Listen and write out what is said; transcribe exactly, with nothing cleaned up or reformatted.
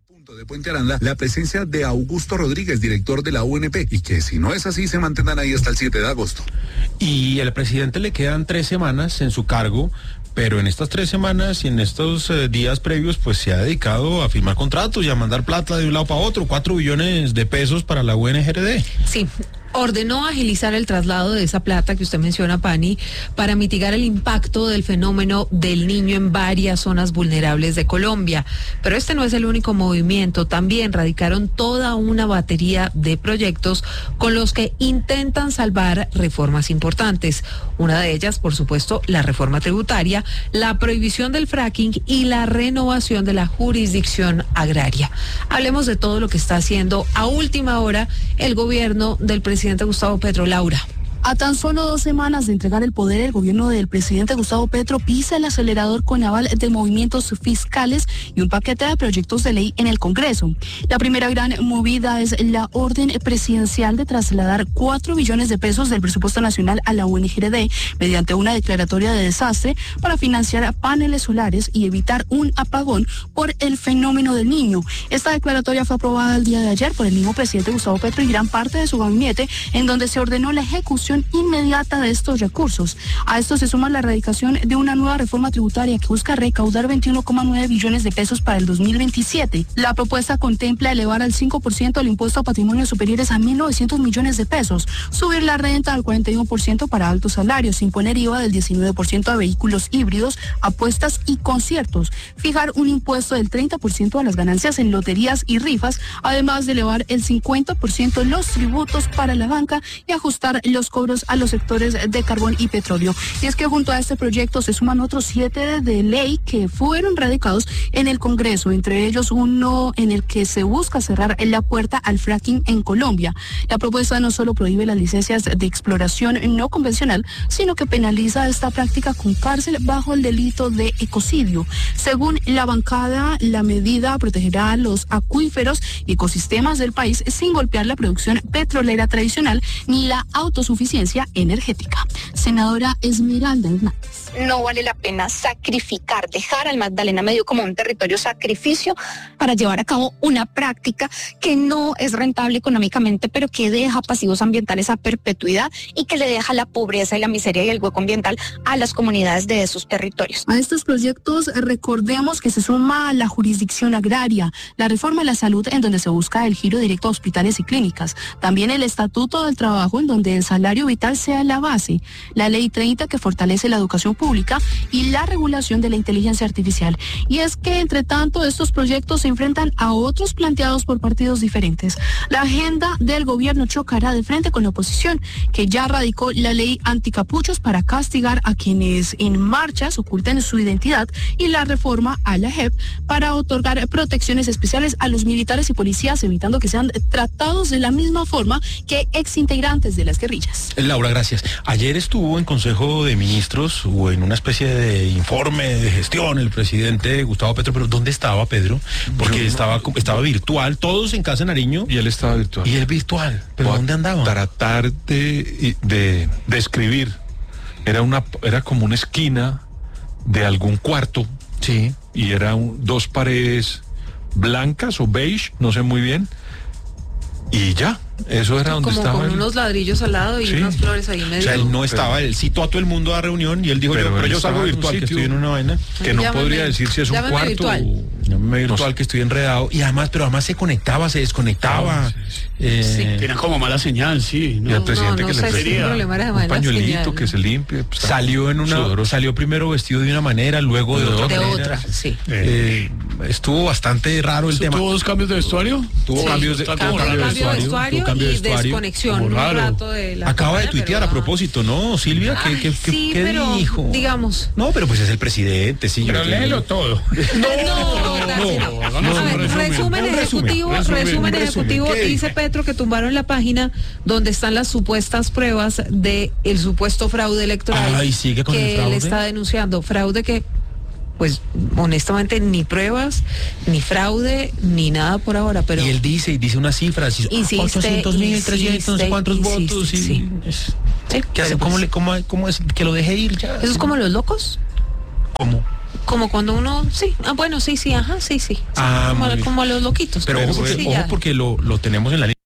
Punto de Puente Aranda, la presencia de Augusto Rodríguez, director de la U N P, y que si no es así, se mantendrán ahí hasta el siete de agosto. Y al presidente le quedan tres semanas en su cargo, pero en estas tres semanas y en estos eh, días previos, pues se ha dedicado a firmar contratos y a mandar plata de un lado para otro, cuatro billones de pesos para la U N G R D. Sí. Ordenó agilizar el traslado de esa plata que usted menciona, Pani, para mitigar el impacto del fenómeno del Niño en varias zonas vulnerables de Colombia. Pero este no es el único movimiento. También radicaron toda una batería de proyectos con los que intentan salvar reformas importantes. Una de ellas, por supuesto, la reforma tributaria, la prohibición del fracking y la renovación de la jurisdicción agraria. Hablemos de todo lo que está haciendo a última hora el gobierno del presidente presidente Gustavo Petro. Laura. A tan solo dos semanas de entregar el poder, el gobierno del presidente Gustavo Petro pisa el acelerador con aval de movimientos fiscales y un paquete de proyectos de ley en el Congreso. La primera gran movida es la orden presidencial de trasladar cuatro billones de pesos del presupuesto nacional a la U N G R D mediante una declaratoria de desastre para financiar paneles solares y evitar un apagón por el fenómeno del Niño. Esta declaratoria fue aprobada el día de ayer por el mismo presidente Gustavo Petro y gran parte de su gabinete, en donde se ordenó la ejecución inmediata de estos recursos. A esto se suma la erradicación de una nueva reforma tributaria que busca recaudar veintiuno coma nueve billones de pesos para el dos mil veintisiete. La propuesta contempla elevar al cinco por ciento el impuesto a patrimonios superiores a mil novecientos millones de pesos, subir la renta al cuarenta y uno por ciento para altos salarios, imponer I V A del diecinueve por ciento a vehículos híbridos, apuestas y conciertos, fijar un impuesto del treinta por ciento a las ganancias en loterías y rifas, además de elevar el cincuenta por ciento los tributos para la banca y ajustar los costos a los sectores de carbón y petróleo. Y es que junto a este proyecto se suman otros siete de ley que fueron radicados en el Congreso, entre ellos uno en el que se busca cerrar la puerta al fracking en Colombia. La propuesta no solo prohíbe las licencias de exploración no convencional, sino que penaliza esta práctica con cárcel bajo el delito de ecocidio. Según la bancada, la medida protegerá los acuíferos y ecosistemas del país sin golpear la producción petrolera tradicional ni la autosuficiencia energética. Senadora Esmeralda Hernández. No vale la pena sacrificar, dejar al Magdalena Medio como un territorio sacrificio para llevar a cabo una práctica que no es rentable económicamente, pero que deja pasivos ambientales a perpetuidad y que le deja la pobreza y la miseria y el hueco ambiental a las comunidades de esos territorios. A estos proyectos recordemos que se suma la jurisdicción agraria, la reforma de la salud en donde se busca el giro directo a hospitales y clínicas, también el estatuto del trabajo en donde el salario vital sea la base, la ley treinta que fortalece la educación pública y la regulación de la inteligencia artificial. Y es que entre tanto estos proyectos se enfrentan a otros planteados por partidos diferentes. La agenda del gobierno chocará de frente con la oposición, que ya radicó la ley anticapuchos para castigar a quienes en marchas oculten su identidad, y la reforma a la J E P para otorgar protecciones especiales a los militares y policías, evitando que sean tratados de la misma forma que exintegrantes de las guerrillas. Laura, gracias. Ayer estuvo en Consejo de Ministros o en una especie de informe de gestión el presidente Gustavo Petro, pero ¿dónde estaba Pedro? Porque no, estaba estaba virtual, todos en Casa Nariño. Y él estaba virtual. Y él virtual. ¿Pero Voy dónde andaba? Tratar de, de, de escribir. Era una era como una esquina de algún cuarto. Sí. Y eran dos paredes blancas o beige, no sé muy bien. Y ya, eso era donde como estaba. Con él. unos ladrillos al lado y sí. unas flores ahí medio. O sea, él no estaba, él citó a todo el mundo a reunión y él dijo, pero, yo, pero yo salgo en virtual, que estoy en una vaina. Que no Llámame, podría decir si es un cuarto. Virtual. O... Llámame virtual, no, que estoy enredado. Y además, pero además se conectaba, se desconectaba. Sí, sí. Eh, sí. Tiene como mala señal, sí. ¿no? Y el presidente no, no que sé le si pedía un pañuelito señal, que se limpie. Pues, salió en una, sudoroso. salió primero vestido de una manera, luego de, de otra de manera. otra, sí. Eh, estuvo bastante raro el tema. ¿Tuvo dos cambios de vestuario? Tuvo Sí, cambios de, cambio, tuvo cambio de cambio de vestuario, vestuario tuvo cambio de y vestuario. desconexión un rato de la Acaba cámara, de tuitear pero... a propósito, ¿no, Silvia? ¿Qué, qué, sí, qué pero, dijo? Digamos. No, pero pues es el presidente, sí. Pero yo léelo todo. No, no, no, no. A ver, resumen ejecutivo, resumen ejecutivo, dice Petro que tumbaron la página donde están las supuestas pruebas de el supuesto fraude electoral. Ay, sigue con el que fraude. él está denunciando, fraude que pues honestamente ni pruebas, ni fraude, ni nada por ahora, pero... Y él dice, y dice unas cifras, ochocientos mil, trescientos, no sé cuántos insiste, votos, y... sí. ¿Sí? ¿Qué hace? Pues, ¿Cómo, le, cómo, ¿Cómo es? ¿Que lo deje ir ya? ¿Eso es como los locos? ¿Cómo? Como cuando uno, sí, ah, bueno, sí, sí, ajá, sí, sí. sí, Ah, como, muy bien. como a los loquitos. Pero ojo porque, sí, ojo ya. porque lo, lo tenemos en la línea.